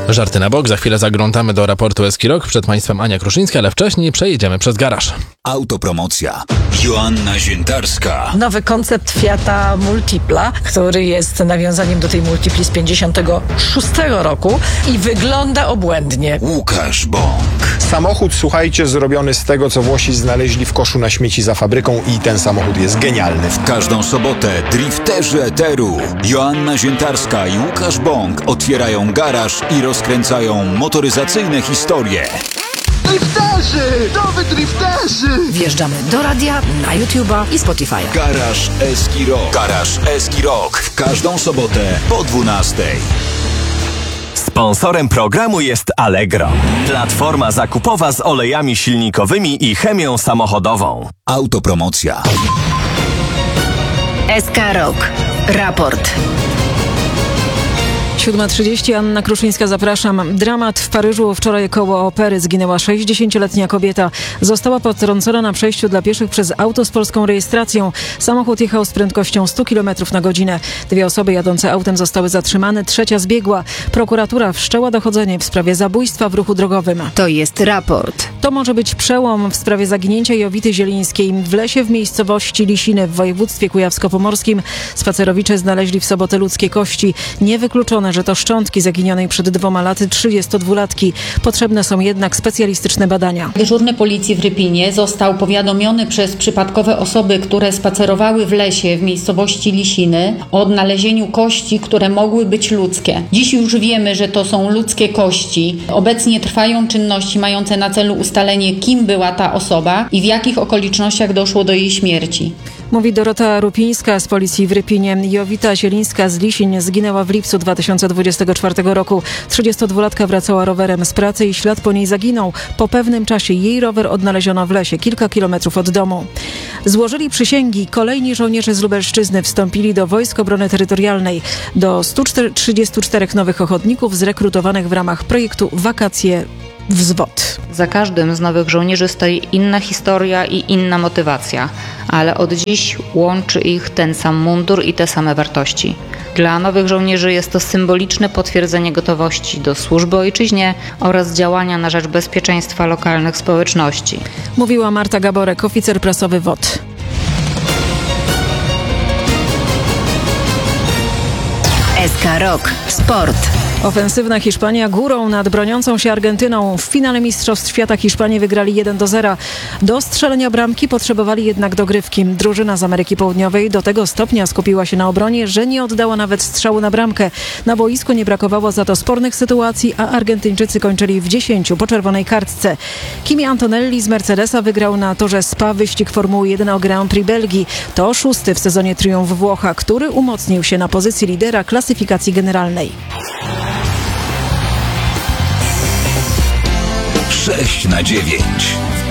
Żarty na bok, za chwilę zaglądamy do raportu Eskirok. Przed Państwem Ania Kruszyńska, ale wcześniej przejedziemy przez garaż. Autopromocja. Joanna Ziętarska. Nowy koncept Fiata Multipla, który jest nawiązaniem do tej Multipli z 56 roku i wygląda obłędnie. Łukasz Bąk. Samochód, słuchajcie, zrobiony z tego, co Włosi znaleźli w koszu na śmieci za fabryką i ten samochód jest genialny. W każdą sobotę drifterzy eteru Joanna Ziętarska i Łukasz Bąk otwierają garaż i rozkręcają motoryzacyjne historie. Drifterzy! Nowy drifterzy! Wjeżdżamy do radia, na YouTube'a i Spotify'a. Garaż Eskirok. Garaż Eskirok. W każdą sobotę po 12:00. Sponsorem programu jest Allegro, platforma zakupowa z olejami silnikowymi i chemią samochodową. Autopromocja. Eskirok. Raport. 7:30, Anna Kruszyńska, zapraszam. Dramat w Paryżu. Wczoraj koło opery zginęła 60-letnia kobieta. Została potrącona na przejściu dla pieszych przez auto z polską rejestracją. Samochód jechał z prędkością 100 km na godzinę. 2 osoby jadące autem zostały zatrzymane, 3 zbiegła. Prokuratura wszczęła dochodzenie w sprawie zabójstwa w ruchu drogowym. To jest raport. To może być przełom w sprawie zaginięcia Jowity Zielińskiej. W lesie w miejscowości Lisiny w województwie kujawsko-pomorskim spacerowicze znaleźli w sobotę ludzkie kości. Niewykluczone, że to szczątki zaginionej przed 2 laty 32-latki. Potrzebne są jednak specjalistyczne badania. Dyżurny policji w Rypinie został powiadomiony przez przypadkowe osoby, które spacerowały w lesie w miejscowości Lisiny o odnalezieniu kości, które mogły być ludzkie. Dziś już wiemy, że to są ludzkie kości. Obecnie trwają czynności mające na celu ustalenie, kim była ta osoba i w jakich okolicznościach doszło do jej śmierci. Mówi Dorota Rupińska z policji w Rypinie. Jowita Zielińska z Lisin zginęła w lipcu 2024 roku. 32-latka wracała rowerem z pracy i ślad po niej zaginął. Po pewnym czasie jej rower odnaleziono w lesie, kilka kilometrów od domu. Złożyli przysięgi. Kolejni żołnierze z Lubelszczyzny wstąpili do Wojsk Obrony Terytorialnej. Do 134 nowych ochotników zrekrutowanych w ramach projektu Wakacje Wzwod. Za każdym z nowych żołnierzy stoi inna historia i inna motywacja, ale od dziś łączy ich ten sam mundur i te same wartości. Dla nowych żołnierzy jest to symboliczne potwierdzenie gotowości do służby ojczyźnie oraz działania na rzecz bezpieczeństwa lokalnych społeczności. Mówiła Marta Gaborek, oficer prasowy WOT. Eskirok. Sport. Ofensywna Hiszpania górą nad broniącą się Argentyną. W finale Mistrzostw Świata Hiszpanie wygrali 1-0. Do strzelenia bramki potrzebowali jednak dogrywki. Drużyna z Ameryki Południowej do tego stopnia skupiła się na obronie, że nie oddała nawet strzału na bramkę. Na boisku nie brakowało za to spornych sytuacji, a Argentyńczycy kończyli w 10 po czerwonej kartce. Kimi Antonelli z Mercedesa wygrał na torze Spa wyścig Formuły 1 o Grand Prix Belgii. To 6. w sezonie triumf Włocha, który umocnił się na pozycji lidera klasyfikacji generalnej. 6/9.